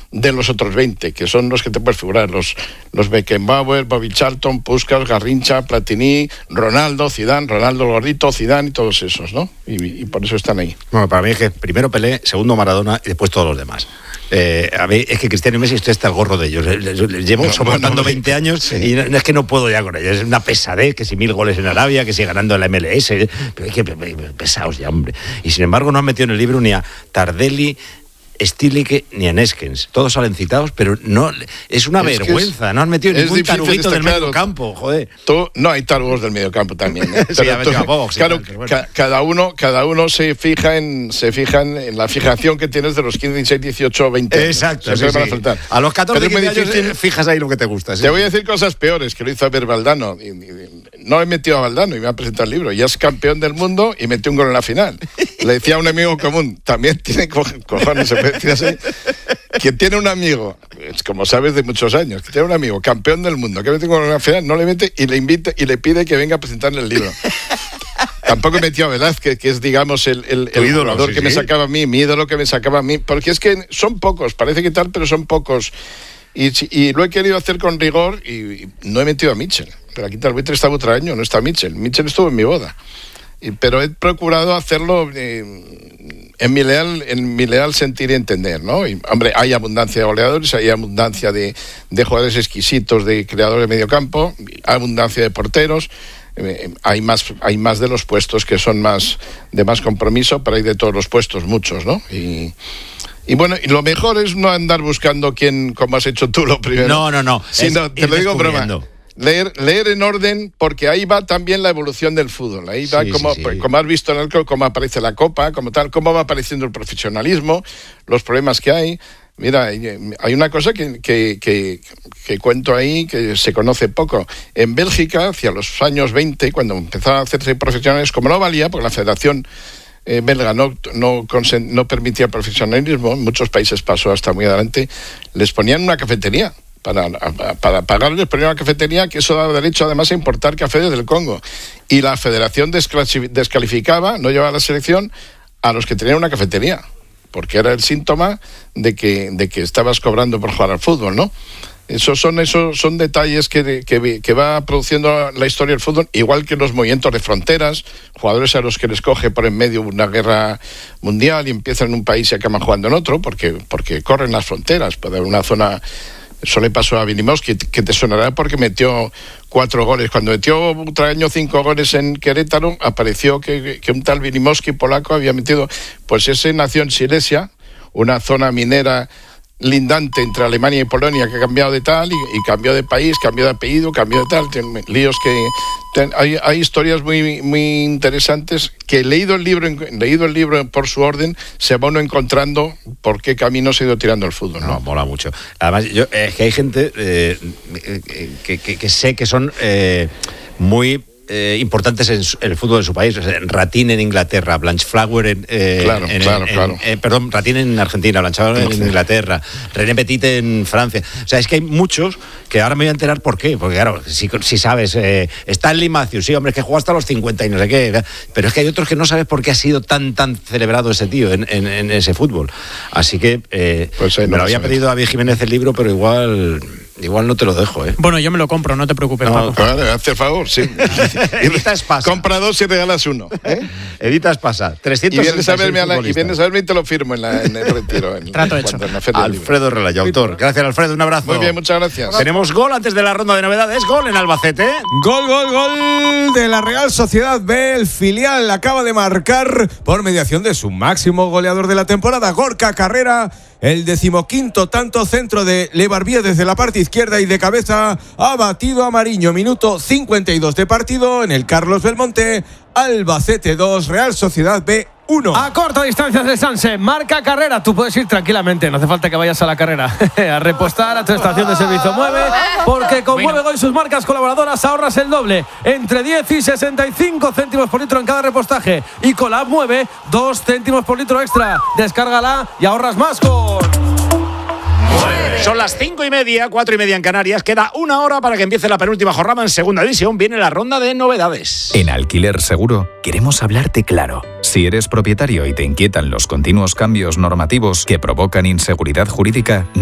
de los otros 20, que son los que te puedes figurar, los Beckenbauer, Bobby Charlton, Puskás, Garrincha, Platini, Ronaldo, Zidane, Ronaldo el gordito, Zidane y todos esos, ¿no? Y por eso están ahí. Bueno, para mí es que primero Pelé, segundo Maradona y después todos los demás. A ver, es que Cristiano y Messi, estoy hasta el gorro de ellos. Les llevo soportando 20 años, sí. Y no es que no puedo ya con ellos. Es una pesadez, que si 1000 goles en Arabia, que si ganando la MLS, pero es que pesados ya, hombre. Y sin embargo no han metido en el libro ni a Tardelli, Stilicke ni a Neskens. Todos salen citados, pero no es una vergüenza. No han metido ningún taruguito del medio campo, joder. No hay tarugos del medio campo también. Sí, claro, cada uno se fija en la fijación que tienes de los 15, 16, 18, 20 años. Exacto. Sí. A los 14 años fijas ahí lo que te gusta. Sí. Te voy a decir cosas peores, que lo hizo ver Valdano. No he metido a Valdano y me ha presentado el libro. Ya es campeón del mundo y metió un gol en la final. Le decía a un amigo común, también tiene cojones, se puede decir así, que tiene un amigo, como sabes de muchos años, que tiene un amigo campeón del mundo, que mete un gol en la final, no le mete y le invita y le pide que venga a presentarle el libro. Tampoco metió a Velázquez, que es, digamos, el jugador que me sacaba a mí, mi ídolo que me sacaba a mí, porque es que son pocos, parece que tal, pero son pocos. Y lo he querido hacer con rigor y no he metido a Mitchell. Pero aquí tal vez estaba otro año, no está Mitchell. Mitchell estuvo en mi boda. Pero he procurado hacerlo en mi leal sentir y entender, ¿no? Y, hombre, hay abundancia de goleadores, hay abundancia de jugadores exquisitos, de creadores de medio campo, hay abundancia de porteros. Hay más de los puestos que son de más compromiso, pero hay de todos los puestos muchos, ¿no? Y bueno, y lo mejor es no andar buscando quién, como has hecho tú lo primero. No. Sino, te lo digo broma. Leer en orden, porque ahí va también la evolución del fútbol. Ahí va como has visto en el cómo aparece la Copa, como tal, cómo va apareciendo el profesionalismo, los problemas que hay. Mira, hay una cosa que cuento ahí que se conoce poco. En Bélgica, hacia los años 20, cuando empezaron a hacerse profesionales, como no valía, porque la Federación belga no permitía el profesionalismo, en muchos países pasó hasta muy adelante, les ponían una cafetería. Para pagarles ponían una cafetería, que eso daba derecho además a importar café desde el Congo. Y la Federación descalificaba, no llevaba a la selección, a los que tenían una cafetería, porque era el síntoma de que estabas cobrando por jugar al fútbol, ¿no? Esos son detalles que va produciendo la historia del fútbol, igual que los movimientos de fronteras, jugadores a los que les coge por en medio una guerra mundial y empiezan en un país y acaban jugando en otro, porque corren las fronteras. Puede haber una zona. Eso le pasó a Vilimowski, que te sonará porque metió 4 goles. Cuando metió otro año 5 goles en Querétaro, apareció que un tal Vilimowski polaco había metido. Pues ese nació en Silesia, una zona minera lindante entre Alemania y Polonia, que ha cambiado de tal y cambió de país, cambió de apellido, cambió de tal. Líos hay historias muy, muy interesantes que leído el libro por su orden, se va uno encontrando por qué camino se ha ido tirando el fútbol, ¿no? No, mola mucho. Además, es que hay gente que sé que son muy importantes en el fútbol de su país. Ratín en Inglaterra, Blanchflower Ratín en Argentina, Blanchflower en Inglaterra, René Petit en Francia. O sea, es que hay muchos que ahora me voy a enterar por qué. Porque claro, si sabes, Stanley Matthews, sí, hombre, es que jugó hasta los 50 y no sé qué. Pero es que hay otros que no sabes por qué ha sido tan celebrado ese tío en ese fútbol. Así que me lo había pedido David Jiménez el libro, pero igual no te lo dejo, ¿eh? Bueno, yo me lo compro, no te preocupes, Paco. Vale, hazte el favor, sí. Edita Espasa. Compra 2 y regalas 1. Edita Espasa. 300 y vienes a verme y te lo firmo en el retiro. Trato hecho. Alfredo Relayo, autor. Gracias, Alfredo, un abrazo. Muy bien, muchas gracias. Tenemos gol antes de la ronda de novedades. Gol en Albacete. Gol de la Real Sociedad B. El filial acaba de marcar por mediación de su máximo goleador de la temporada, Gorka Carrera. El 15º tanto centro de Lebarbier desde la parte izquierda y de cabeza ha batido a Mariño. Minuto 52 de partido en el Carlos Belmonte. Albacete 2, Real Sociedad B 1. A corta distancia de Sanse, marca Carrera. Tú puedes ir tranquilamente, no hace falta que vayas a la carrera. A repostar a tu estación de servicio. Mueve, porque con Mueve Go y sus marcas colaboradoras ahorras el doble. Entre 10 y 65 céntimos por litro en cada repostaje. Y con la app Mueve, 2 céntimos por litro extra. Descárgala y ahorras más con... Son las 5:30, 4:30 en Canarias. Queda 1 hora para que empiece la penúltima jornada en Segunda División. Viene la ronda de novedades. En Alquiler Seguro queremos hablarte claro. Si eres propietario y te inquietan los continuos cambios normativos que provocan inseguridad jurídica,